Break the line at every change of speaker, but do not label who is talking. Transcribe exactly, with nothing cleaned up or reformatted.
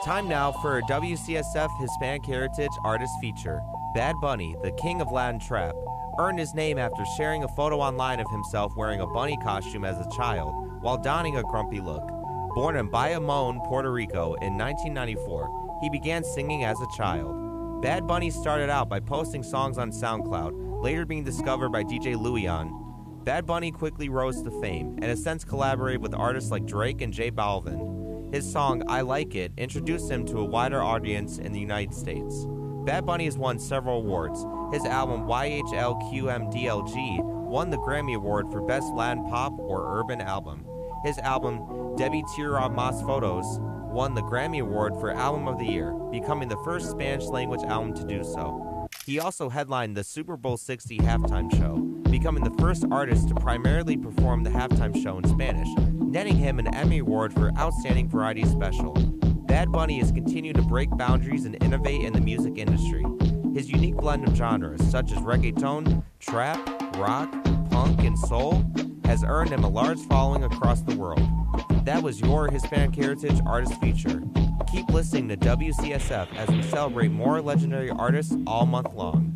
Time now for a W C S F Hispanic Heritage Artist feature. Bad Bunny, the king of Latin trap, earned his name after sharing a photo online of himself wearing a bunny costume as a child while donning a grumpy look. Born in Bayamon, Puerto Rico in nineteen ninety-four, he began singing as a child. Bad Bunny started out by posting songs on SoundCloud, later being discovered by D J Luian. Bad Bunny quickly rose to fame and has since collaborated with artists like Drake and J Balvin. His song, I Like It, introduced him to a wider audience in the United States. Bad Bunny has won several awards. His album Y H L Q M D L G won the Grammy Award for Best Latin Pop or Urban Album. His album, Debbie Tira Mas Fotos, won the Grammy Award for Album of the Year, becoming the first Spanish-language album to do so. He also headlined the Super Bowl sixty halftime show, becoming the first artist to primarily perform the halftime show in Spanish, netting him an Emmy Award for Outstanding Variety Special. Bad Bunny has continued to break boundaries and innovate in the music industry. His unique blend of genres, such as reggaeton, trap, rock, punk, and soul, has earned him a large following across the world. That was your Hispanic Heritage Artist feature. Keep listening to W C S F as we celebrate more legendary artists all month long.